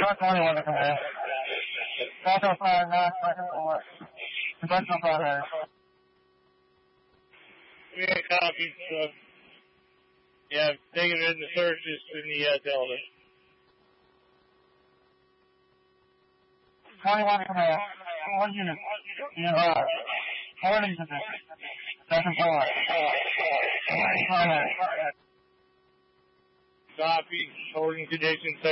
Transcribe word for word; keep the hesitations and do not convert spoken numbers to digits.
twenty-one to command. Delta five nine, four. Conventional fire. Yeah, copy. So, yeah, taking it in the searches in the uh, Delta. twenty-one to command. One unit. Unit five. Holding position. Second floor. Copy. Holding condition.